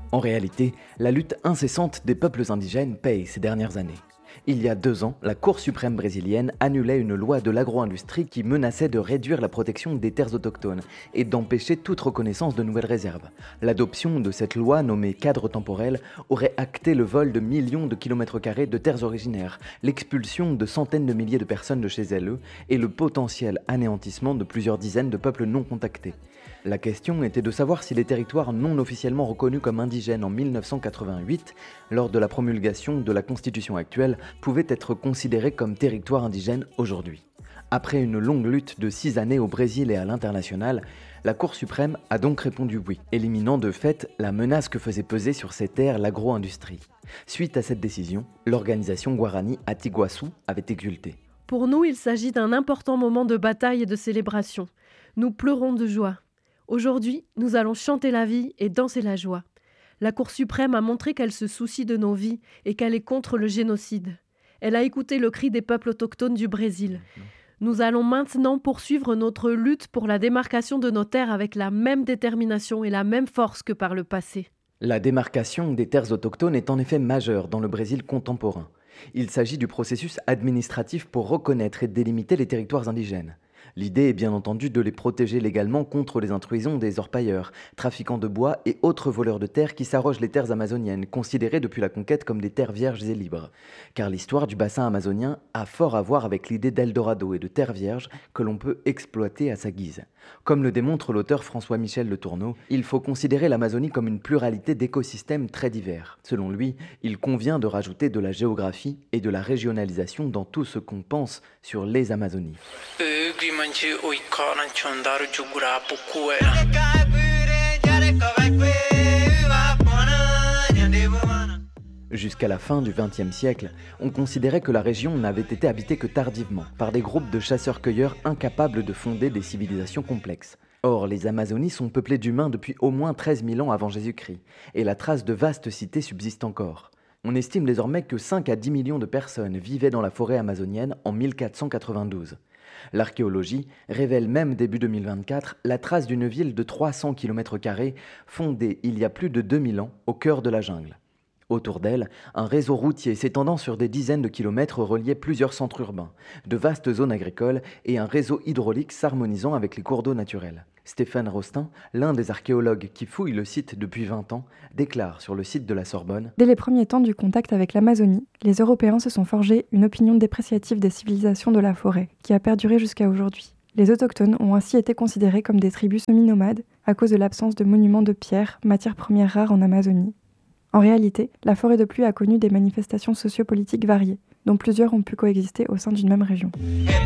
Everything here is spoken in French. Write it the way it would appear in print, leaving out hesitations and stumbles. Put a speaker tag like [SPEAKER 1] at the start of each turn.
[SPEAKER 1] En réalité, la lutte incessante des peuples indigènes paye ces dernières années. Il y a 2 ans, la Cour suprême brésilienne annulait une loi de l'agro-industrie qui menaçait de réduire la protection des terres autochtones et d'empêcher toute reconnaissance de nouvelles réserves. L'adoption de cette loi nommée cadre temporel aurait acté le vol de millions de kilomètres carrés de terres originaires, l'expulsion de centaines de milliers de personnes de chez elles et le potentiel anéantissement de plusieurs dizaines de peuples non contactés. La question était de savoir si les territoires non officiellement reconnus comme indigènes en 1988, lors de la promulgation de la Constitution actuelle, pouvaient être considérés comme territoires indigènes aujourd'hui. Après une longue lutte de 6 années au Brésil et à l'international, la Cour suprême a donc répondu oui, éliminant de fait la menace que faisait peser sur ces terres l'agro-industrie. Suite à cette décision, l'organisation Guarani Atiguaçu avait exulté.
[SPEAKER 2] Pour nous, il s'agit d'un important moment de bataille et de célébration. Nous pleurons de joie. Aujourd'hui, nous allons chanter la vie et danser la joie. La Cour suprême a montré qu'elle se soucie de nos vies et qu'elle est contre le génocide. Elle a écouté le cri des peuples autochtones du Brésil. Nous allons maintenant poursuivre notre lutte pour la démarcation de nos terres avec la même détermination et la même force que par le passé.
[SPEAKER 1] La démarcation des terres autochtones est en effet majeure dans le Brésil contemporain. Il s'agit du processus administratif pour reconnaître et délimiter les territoires indigènes. L'idée est bien entendu de les protéger légalement contre les intrusions des orpailleurs, trafiquants de bois et autres voleurs de terre qui s'arrogent les terres amazoniennes, considérées depuis la conquête comme des terres vierges et libres. Car l'histoire du bassin amazonien a fort à voir avec l'idée d'Eldorado et de terre vierge que l'on peut exploiter à sa guise. Comme le démontre l'auteur François-Michel Le Tourneau, il faut considérer l'Amazonie comme une pluralité d'écosystèmes très divers. Selon lui, il convient de rajouter de la géographie et de la régionalisation dans tout ce qu'on pense sur les Amazonies. Jusqu'à la fin du XXe siècle, on considérait que la région n'avait été habitée que tardivement, par des groupes de chasseurs-cueilleurs incapables de fonder des civilisations complexes. Or, les Amazonies sont peuplées d'humains depuis au moins 13 000 ans avant Jésus-Christ, et la trace de vastes cités subsiste encore. On estime désormais que 5 à 10 millions de personnes vivaient dans la forêt amazonienne en 1492. L'archéologie révèle même début 2024 la trace d'une ville de 300 km² fondée il y a plus de 2000 ans au cœur de la jungle. Autour d'elle, un réseau routier s'étendant sur des dizaines de kilomètres reliait plusieurs centres urbains, de vastes zones agricoles et un réseau hydraulique s'harmonisant avec les cours d'eau naturels. Stéphane Rostin, l'un des archéologues qui fouille le site depuis 20 ans, déclare sur le site de la Sorbonne:
[SPEAKER 3] Dès les premiers temps du contact avec l'Amazonie, les Européens se sont forgés une opinion dépréciative des civilisations de la forêt, qui a perduré jusqu'à aujourd'hui. Les autochtones ont ainsi été considérés comme des tribus semi-nomades à cause de l'absence de monuments de pierre, matière première rare en Amazonie. En réalité, la forêt de pluie a connu des manifestations sociopolitiques variées, dont plusieurs ont pu coexister au sein d'une même région.